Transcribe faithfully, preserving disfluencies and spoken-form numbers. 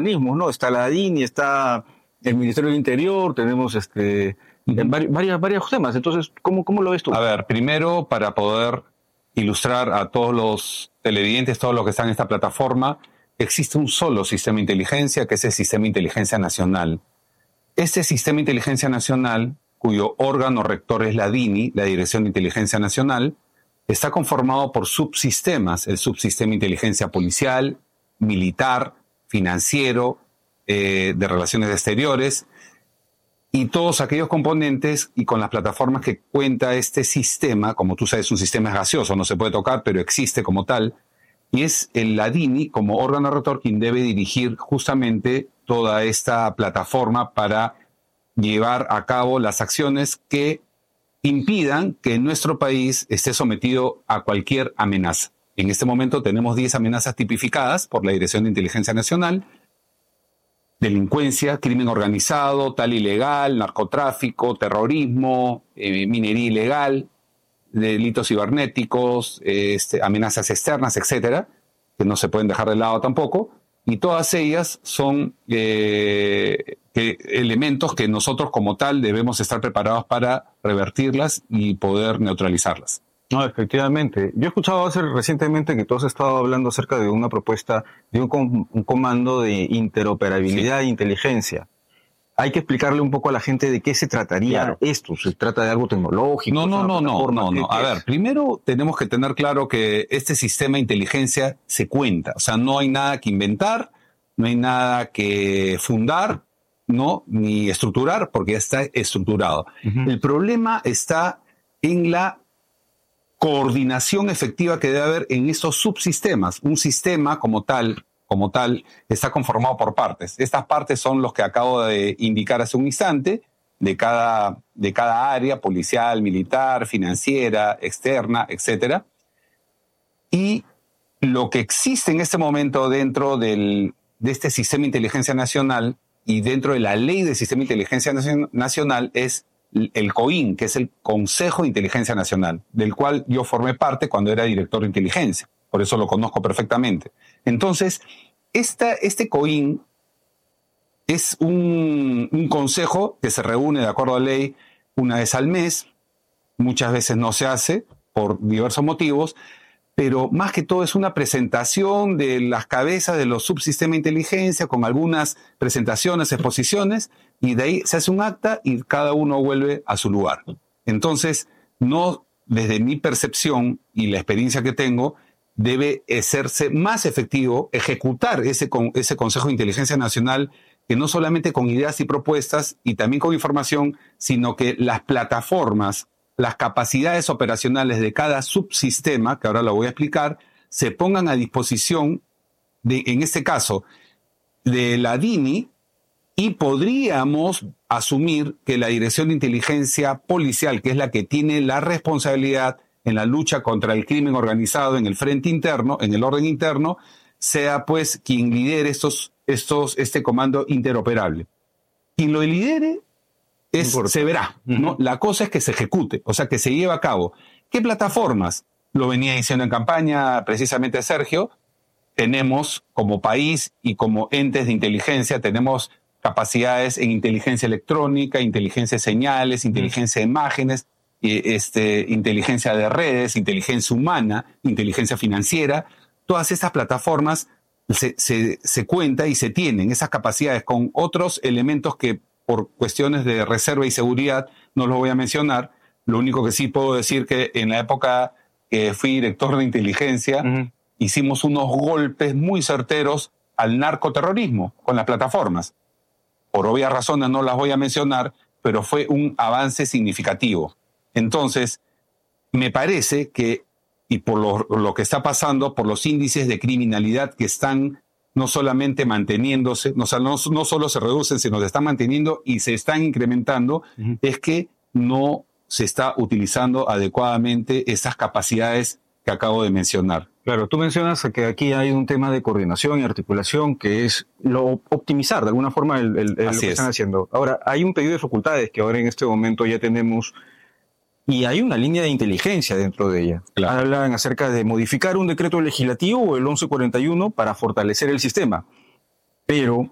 organismos, ¿no? Está la D I N I, está el Ministerio del Interior, tenemos este uh-huh. vari, varias, varios temas. Entonces, ¿cómo, ¿cómo lo ves tú? A ver, primero, para poder ilustrar a todos los televidentes, todos los que están en esta plataforma, existe un solo sistema de inteligencia, que es el Sistema de Inteligencia Nacional. Este Sistema de Inteligencia Nacional, cuyo órgano rector es la D I N I, la Dirección de Inteligencia Nacional, está conformado por subsistemas, el subsistema de inteligencia policial, militar, financiero, eh, de relaciones exteriores, y todos aquellos componentes y con las plataformas que cuenta este sistema. Como tú sabes, un sistema es gaseoso, no se puede tocar, pero existe como tal, y es el, la D I N I como órgano rector quien debe dirigir justamente toda esta plataforma para llevar a cabo las acciones que impidan que nuestro país esté sometido a cualquier amenaza. En este momento tenemos diez amenazas tipificadas por la Dirección de Inteligencia Nacional: delincuencia, crimen organizado, tal ilegal, narcotráfico, terrorismo, eh, minería ilegal, delitos cibernéticos, eh, este, amenazas externas, etcétera, que no se pueden dejar de lado tampoco, y todas ellas son eh, que, elementos que nosotros como tal debemos estar preparados para revertirlas y poder neutralizarlas. No, efectivamente. Yo he escuchado hace recientemente que tú has estado hablando acerca de una propuesta de un, com- un comando de interoperabilidad sí. e inteligencia. Hay que explicarle un poco a la gente de qué se trataría claro. esto. ¿Se trata de algo tecnológico? No, no, no, no, no, no. A es? ver, primero tenemos que tener claro que este sistema de inteligencia se cuenta. O sea, no hay nada que inventar, no hay nada que fundar, no, ni estructurar, porque ya está estructurado. Uh-huh. El problema está en la coordinación efectiva que debe haber en estos subsistemas. Un sistema como tal, como tal, está conformado por partes. Estas partes son los que acabo de indicar hace un instante, de cada, de cada área, policial, militar, financiera, externa, etcétera. Y lo que existe en este momento dentro del, de este Sistema de Inteligencia Nacional y dentro de la Ley del Sistema de Inteligencia Nacional es el COIN, que es el Consejo de Inteligencia Nacional, del cual yo formé parte cuando era director de inteligencia. Por eso lo conozco perfectamente. Entonces, esta, este COIN es un, un consejo que se reúne de acuerdo a ley una vez al mes. Muchas veces no se hace por diversos motivos, pero más que todo es una presentación de las cabezas de los subsistemas de inteligencia con algunas presentaciones, exposiciones, y de ahí se hace un acta y cada uno vuelve a su lugar. Entonces, no, desde mi percepción y la experiencia que tengo, debe hacerse más efectivo ejecutar ese, ese Consejo de Inteligencia Nacional, que no solamente con ideas y propuestas y también con información, sino que las plataformas, las capacidades operacionales de cada subsistema, que ahora lo voy a explicar, se pongan a disposición, de, en este caso, de la D I N I, y podríamos asumir que la Dirección de Inteligencia Policial, que es la que tiene la responsabilidad en la lucha contra el crimen organizado en el frente interno, en el orden interno, sea pues quien lidere estos, estos, este comando interoperable. Quien lo lidere es, se verá, ¿no? Uh-huh. La cosa es que se ejecute, o sea, que se lleve a cabo. ¿Qué plataformas? Lo venía diciendo en campaña precisamente Sergio. Tenemos como país y como entes de inteligencia, tenemos capacidades en inteligencia electrónica, inteligencia de señales, inteligencia de imágenes, este, inteligencia de redes, inteligencia humana, inteligencia financiera. Todas estas plataformas se, se, se cuenta y se tienen esas capacidades con otros elementos que por cuestiones de reserva y seguridad no los voy a mencionar. Lo único que sí puedo decir que en la época que fui director de inteligencia, uh-huh. hicimos unos golpes muy certeros al narcoterrorismo con las plataformas. Por obvias razones no las voy a mencionar, pero fue un avance significativo. Entonces, me parece que, y por lo, lo que está pasando, por los índices de criminalidad que están no solamente manteniéndose, no, no, no solo se reducen, sino se están manteniendo y se están incrementando, uh-huh. es que no se está utilizando adecuadamente esas capacidades que acabo de mencionar. Claro, tú mencionas que aquí hay un tema de coordinación y articulación que es lo optimizar de alguna forma el, el, el lo que es. Están haciendo. Ahora, hay un pedido de facultades que ahora en este momento ya tenemos y hay una línea de inteligencia dentro de ella. Claro. Hablan acerca de modificar un decreto legislativo o el once cuarenta y uno para fortalecer el sistema. Pero